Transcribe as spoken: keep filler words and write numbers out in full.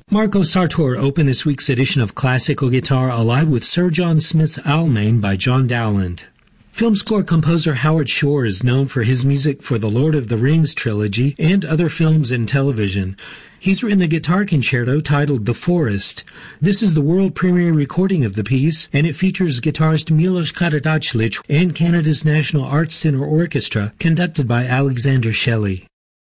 Marco Sartor opened this week's edition of Classical Guitar Alive with Sir John Smith's Almain by John Dowland. Film score composer Howard Shore is known for his music for the Lord of the Rings trilogy and other films and television. He's written a guitar concerto titled The Forest. This is the world premiere recording of the piece, and it features guitarist Milos Karadzic and Canada's National Arts Centre Orchestra, conducted by Alexander Shelley.